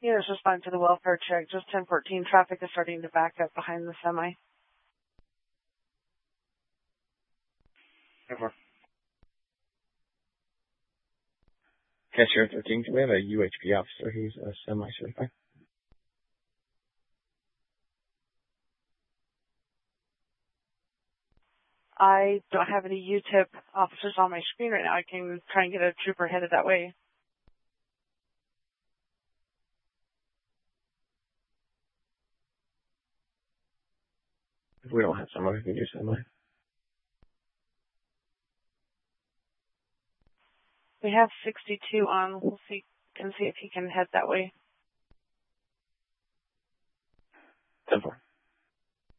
Units respond to the welfare check. Just 1014. Traffic is starting to back up behind the semi. Over. Cashier 13, can we have a UHP officer? He's a semi-certified. I don't have any UTIP officers on my screen right now. I can try and get a trooper headed that way. If we don't have semi, we can do semi. We have 62 on. We'll see if he can head that way. 10-4.